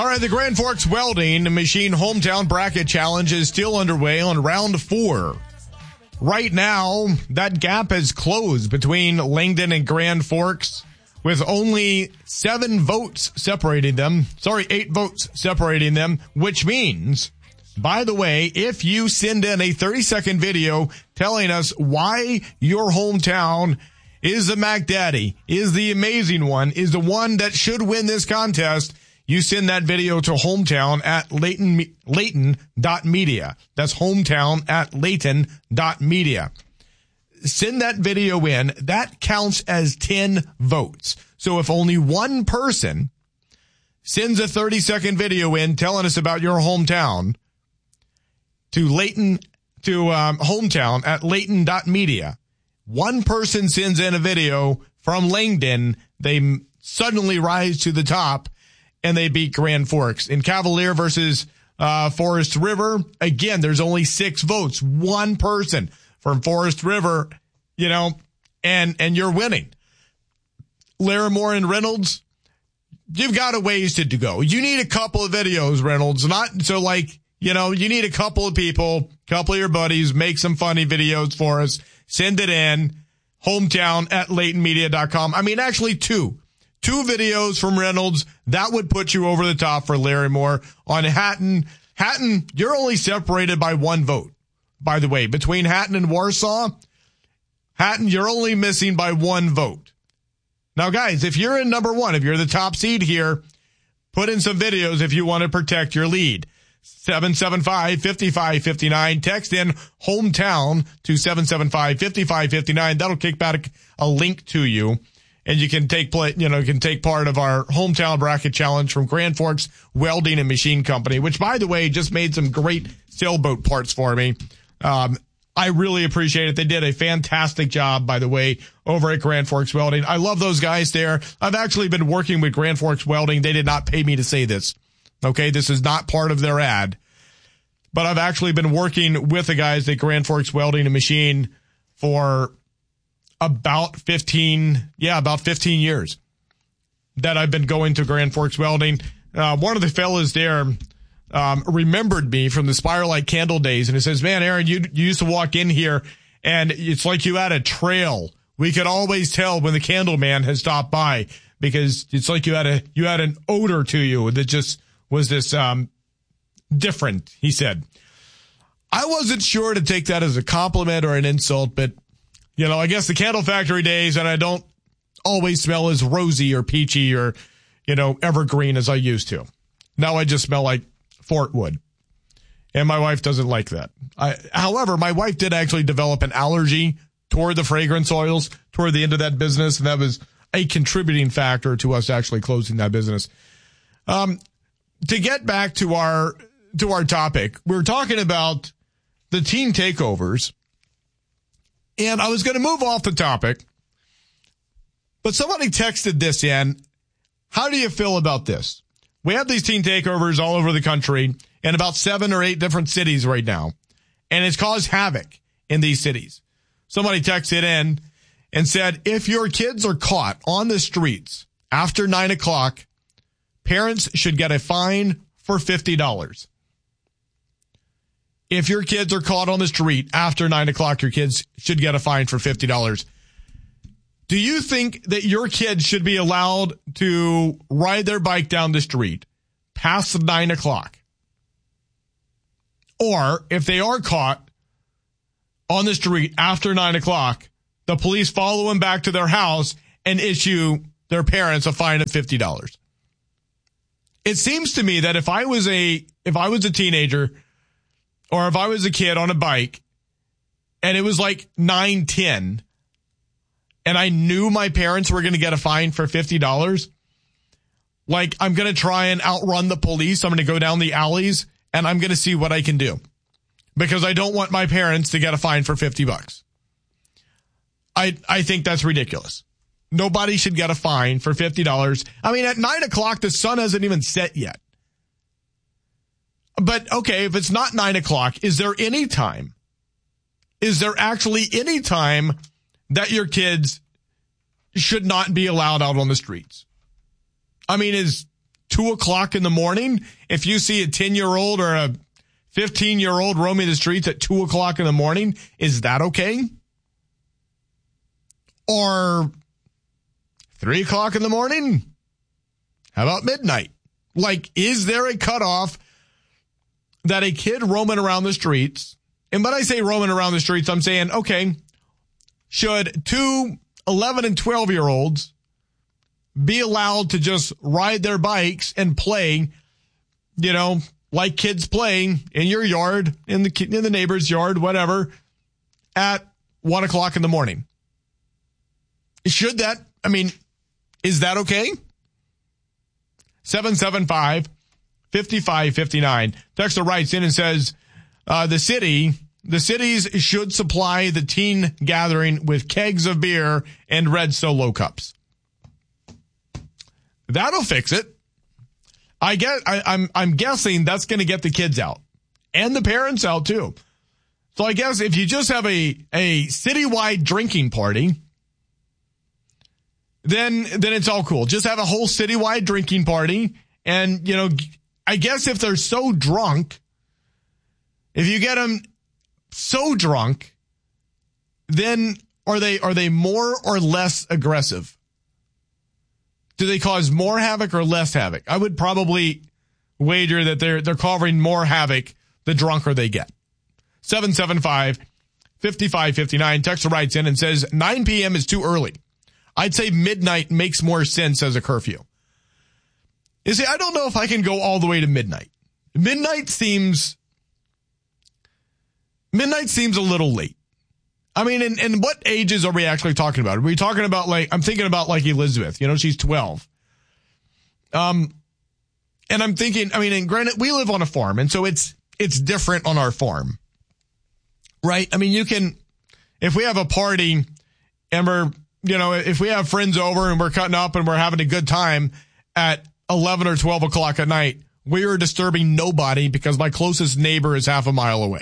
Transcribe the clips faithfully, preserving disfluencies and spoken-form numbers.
All right, the Grand Forks Welding Machine Hometown Bracket Challenge is still underway on round four. Right now, that gap has closed between Langdon and Grand Forks with only seven votes separating them. Sorry, eight votes separating them, which means, by the way, if you send in a thirty-second video telling us why your hometown is the Mac Daddy, is the amazing one, is the one that should win this contest, you send that video to hometown at Layton, Layton dot media. That's hometown at Layton dot media. Send that video in. That counts as ten votes. So if only one person sends a thirty-second video in telling us about your hometown to Layton, to um, hometown at Layton dot media, one person sends in a video from Langdon, they suddenly rise to the top and they beat Grand Forks. In Cavalier versus uh, Forest River, again, there's only six votes. One person from Forest River, you know, and and you're winning. Larimore and Reynolds, you've got a ways to go. You need a couple of videos, Reynolds. Not so like, you know, you need a couple of people, couple of your buddies, make some funny videos for us. Send it in. Hometown at Layton media dot com. I mean, actually two. Two videos from Reynolds. That would put you over the top for Larimore. On Hatton, Hatton, you're only separated by one vote. By the way, between Hatton and Warsaw, Hatton, you're only missing by one vote. Now, guys, if you're in number one, if you're the top seed here, put in some videos if you want to protect your lead. seven seven five, five five five nine. Text in hometown to seven seven five, five five five nine. That'll kick back a link to you, and you can take play, you know, you can take part of our hometown bracket challenge from Grand Forks Welding and Machine Company, which, by the way, just made some great sailboat parts for me. Um, I really appreciate it. They did a fantastic job, by the way, over at Grand Forks Welding. I love those guys there. I've actually been working with Grand Forks Welding. They did not pay me to say this. Okay, this is not part of their ad. But I've actually been working with the guys at Grand Forks Welding and Machine for about fifteen, yeah, about fifteen years that I've been going to Grand Forks Welding. Uh, one of the fellas there um, remembered me from the Spiralight Candle days, and he says, man, Aaron, you, you used to walk in here, and it's like you had a trail. We could always tell when the candle man has stopped by, because it's like you had a you had an odor to you that just was this um different, he said. I wasn't sure to take that as a compliment or an insult, but, you know, I guess the Candle Factory days, and I don't always smell as rosy or peachy or, you know, evergreen as I used to. Now I just smell like Fort Wood. And my wife doesn't like that. I, however, my wife did actually develop an allergy toward the fragrance oils toward the end of that business, and that was a contributing factor to us actually closing that business. Um, to get back to our to our topic, we were talking about the teen takeovers, and I was going to move off the topic, but somebody texted this in. How do you feel about this? We have these teen takeovers all over the country in about seven or eight different cities right now, and it's caused havoc in these cities. Somebody texted in and said, if your kids are caught on the streets after nine o'clock, parents should get a fine for fifty dollars. If your kids are caught on the street after nine o'clock, your kids should get a fine for fifty dollars. Do you think that your kids should be allowed to ride their bike down the street past nine o'clock? Or if they are caught on the street after nine o'clock, the police follow them back to their house and issue their parents a fine of fifty dollars. It seems to me that if I was a if I was a teenager, or if I was a kid on a bike and it was like nine ten and I knew my parents were going to get a fine for fifty dollars, like I'm going to try and outrun the police. I'm going to go down the alleys and I'm going to see what I can do, because I don't want my parents to get a fine for fifty bucks. I I think that's ridiculous. Nobody should get a fine for fifty dollars. I mean, at nine o'clock, the sun hasn't even set yet. But, okay, if it's not nine o'clock, is there any time? Is there actually any time that your kids should not be allowed out on the streets? I mean, is two o'clock in the morning, if you see a ten-year-old or a fifteen-year-old roaming the streets at two o'clock in the morning, is that okay? Or three o'clock in the morning? How about midnight? Like, is there a cutoff that a kid roaming around the streets, and when I say roaming around the streets, I'm saying, okay, should two eleven and twelve-year-olds be allowed to just ride their bikes and play, you know, like kids playing in your yard, in the in the neighbor's yard, whatever, at one o'clock in the morning? Should that, I mean, is that okay? seven seven five, five five five nine. Texter writes in and says, uh, the city, the cities should supply the teen gathering with kegs of beer and red Solo cups. That'll fix it. I get, I, I'm, I'm guessing that's going to get the kids out and the parents out too. So I guess if you just have a, a citywide drinking party, then, then it's all cool. Just have a whole citywide drinking party. And, you know, I guess if they're so drunk, if you get them so drunk, then are they, are they more or less aggressive? Do they cause more havoc or less havoc? I would probably wager that they're, they're causing more havoc the drunker they get. seven seven five, five five five nine. Texter writes in and says nine p.m. is too early. I'd say midnight makes more sense as a curfew. You see, I don't know if I can go all the way to midnight. Midnight seems, midnight seems a little late. I mean, and, and what ages are we actually talking about? Are we talking about like, I'm thinking about like Elizabeth, you know, she's twelve. Um, and I'm thinking, I mean, and granted, we live on a farm, and so it's, it's different on our farm, right? I mean, you can, if we have a party and we're, you know, if we have friends over and we're cutting up and we're having a good time at eleven or twelve o'clock at night, we are disturbing nobody because my closest neighbor is half a mile away.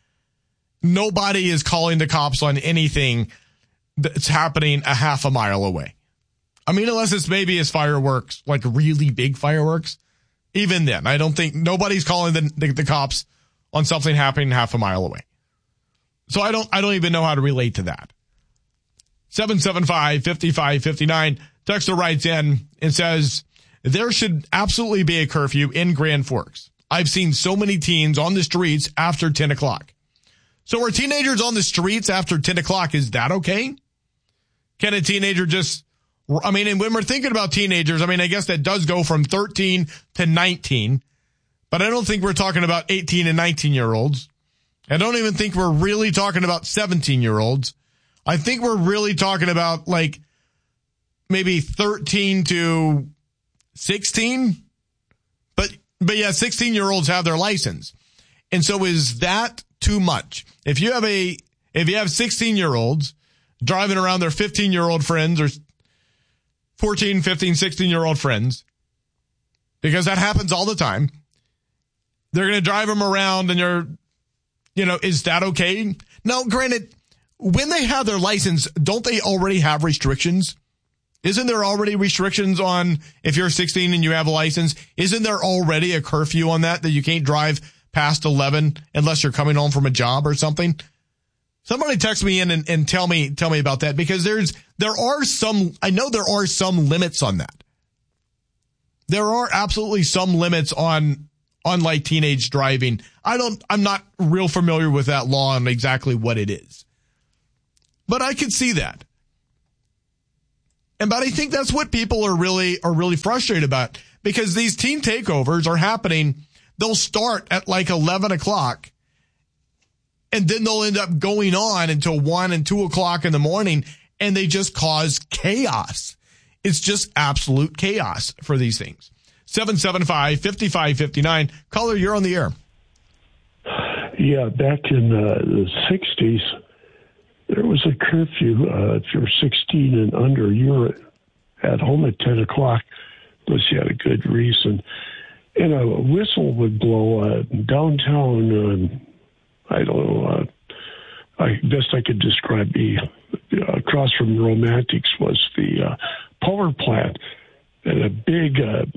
Nobody is calling the cops on anything that's happening a half a mile away. I mean, unless it's maybe as fireworks, like really big fireworks. Even then, I don't think nobody's calling the, the, the cops on something happening half a mile away. So I don't, I don't even know how to relate to that. seven seven five, five five five nine. Texter writes in and says, there should absolutely be a curfew in Grand Forks. I've seen so many teens on the streets after ten o'clock. So are teenagers on the streets after ten o'clock? Is that okay? Can a teenager just, I mean, and when we're thinking about teenagers, I mean, I guess that does go from thirteen to nineteen, but I don't think we're talking about eighteen and nineteen year olds. I don't even think we're really talking about seventeen year olds. I think we're really talking about like maybe thirteen to sixteen, but, but yeah, sixteen year olds have their license. And so is that too much? If you have a, if you have sixteen year olds driving around their fifteen year old friends or fourteen, fifteen, sixteen year old friends, because that happens all the time, they're going to drive them around and you're, you know, is that okay? Now, granted, when they have their license, don't they already have restrictions? Isn't there already restrictions on if you're sixteen and you have a license? Isn't there already a curfew on that, that you can't drive past eleven unless you're coming home from a job or something? Somebody text me in and, and tell me, tell me about that, because there's, there are some, I know there are some limits on that. There are absolutely some limits on, on like teenage driving. I don't, I'm not real familiar with that law and exactly what it is, but I could see that. And, but I think that's what people are really, are really frustrated about, because these teen takeovers are happening. They'll start at like eleven o'clock. And then they'll end up going on until one and two o'clock in the morning, and they just cause chaos. It's just absolute chaos for these things. seven seven five, five five five nine. Caller, you're on the air. Yeah, back in uh, the sixties, there was a curfew. Uh, if you're sixteen and under, you were at home at ten o'clock, unless you had a good reason. And a whistle would blow uh, downtown. Uh, I don't know. Uh, I best I could describe the uh, across from Romantics was the uh, power plant, and a big uh,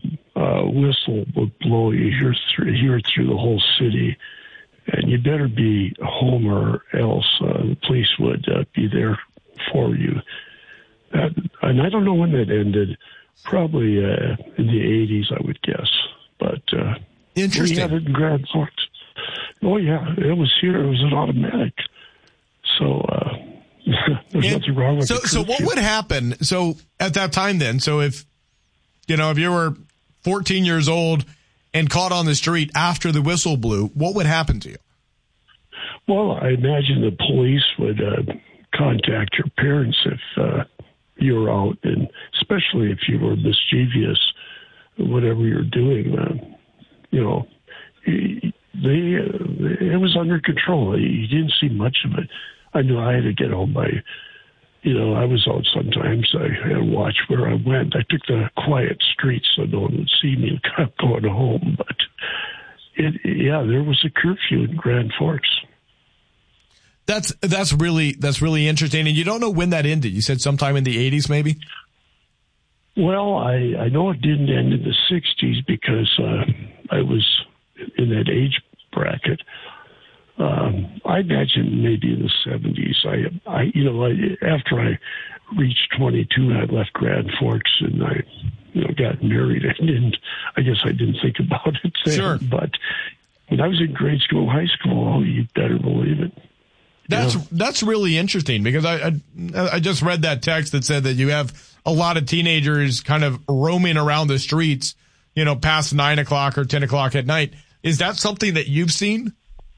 uh, whistle would blow. You hear through, hear it through the whole city. And you better be home or else uh, the police would uh, be there for you. That, and I don't know when that ended. Probably uh, in the eighties, I would guess. But uh, interesting. We had it in Grand Forks. Oh, yeah. It was here. It was an automatic. So uh, there's and nothing wrong with so, it. So what would happen? So at that time then, so if, you know, if you were fourteen years old and caught on the street after the whistle blew, what would happen to you? Well, I imagine the police would uh, contact your parents if uh, you were out, and especially if you were mischievous, whatever you're doing. Uh, you know, they uh, it was under control. You didn't see much of it. I knew I had to get home by. You know, I was out sometimes. I had to watch where I went. I took the quiet streets so no one would see me going home. But, it, yeah, there was a curfew in Grand Forks. That's that's really that's really interesting. And you don't know when that ended. You said sometime in the eighties, maybe? Well, I, I know it didn't end in the sixties because uh, I was in that age bracket. Um, I imagine maybe in the seventies. I, I, you know, I, after I reached twenty-two, I left Grand Forks and I, you know, got married. I didn't. I guess I didn't think about it then. Sure. But when I was in grade school, high school, oh, you better believe it. That's yeah. that's really interesting because I, I I just read that text that said that you have a lot of teenagers kind of roaming around the streets, you know, past nine o'clock or ten o'clock at night. Is that something that you've seen?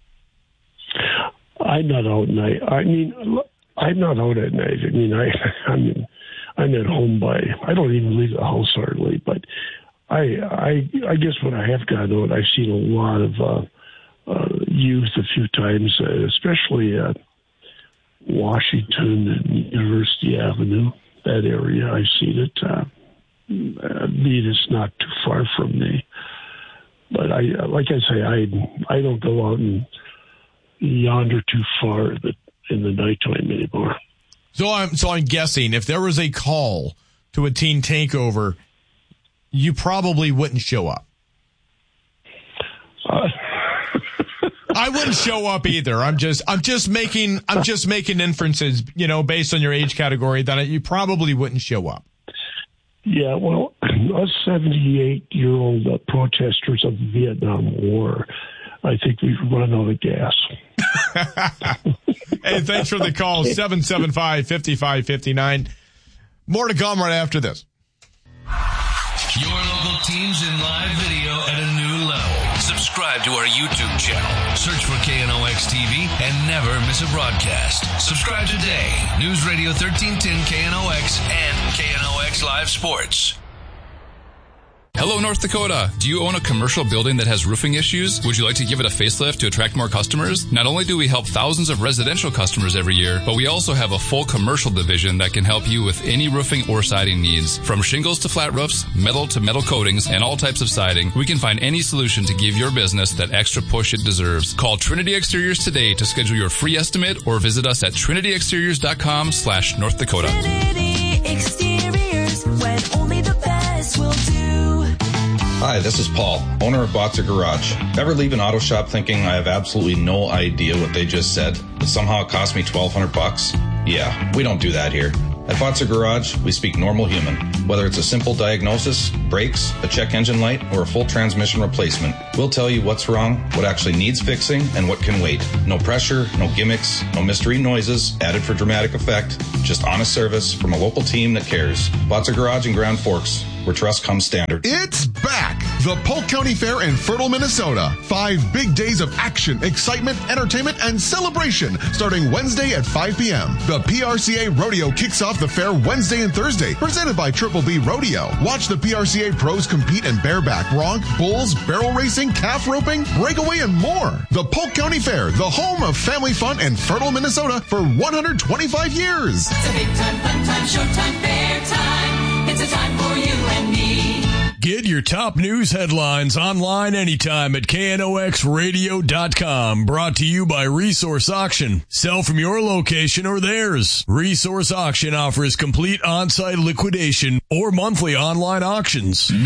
I'm not out at night. I mean, I'm not out at night. I mean, I, I'm, I'm at home by. I don't even leave the house hardly. But I, I, I guess when I have gone out, I've seen a lot of uh, uh, youth a few times, uh, especially at Washington and University Avenue. That area, I've seen it. Uh, I mean, it's not too far from me. But I, like I say, I, I don't go out and yonder too far in the, in the nighttime anymore. So I'm so I'm guessing if there was a call to a teen takeover, you probably wouldn't show up. Uh, I wouldn't show up either. I'm just I'm just making I'm just making inferences, you know, based on your age category that you probably wouldn't show up. Yeah, well, us seventy-eight-year-old uh, protesters of the Vietnam War, I think we've run out of gas. Hey, thanks for the call. seven seven five, five five five nine. More to come right after this. Your local teams in live video at a new level. Subscribe to our YouTube channel. Search for K N O X T V and never miss a broadcast. Subscribe today. News Radio thirteen ten K N O X and K N O X Live Sports. Hello, North Dakota. Do you own a commercial building that has roofing issues? Would you like to give it a facelift to attract more customers? Not only do we help thousands of residential customers every year, but we also have a full commercial division that can help you with any roofing or siding needs. From shingles to flat roofs, metal to metal coatings, and all types of siding, we can find any solution to give your business that extra push it deserves. Call Trinity Exteriors today to schedule your free estimate or visit us at trinity exteriors dot com slash North Dakota. Trinity Exteriors, when only the best will do. Hi, this is Paul, owner of Botzer Garage. Ever leave an auto shop thinking I have absolutely no idea what they just said, but somehow it cost me twelve hundred bucks? Yeah, we don't do that here. At Botzer Garage, we speak normal human. Whether it's a simple diagnosis, brakes, a check engine light, or a full transmission replacement, we'll tell you what's wrong, what actually needs fixing, and what can wait. No pressure, no gimmicks, no mystery noises added for dramatic effect, just honest service from a local team that cares. Botzer Garage in Grand Forks, where trust comes standard. It's back! The Polk County Fair in Fertile, Minnesota. Five big days of action, excitement, entertainment, and celebration starting Wednesday at five p.m. The P R C A Rodeo kicks off the fair Wednesday and Thursday, presented by Triple B Rodeo. Watch the P R C A pros compete in bareback, bronc, bulls, barrel racing, calf roping, breakaway, and more. The Polk County Fair, the home of family fun in Fertile, Minnesota for one hundred twenty-five years. It's a big time, fun time, showtime, fair time. It's a time for you and me. Get your top news headlines online anytime at K N O X radio dot com. Brought to you by Resource Auction. Sell from your location or theirs. Resource Auction offers complete on-site liquidation or monthly online auctions.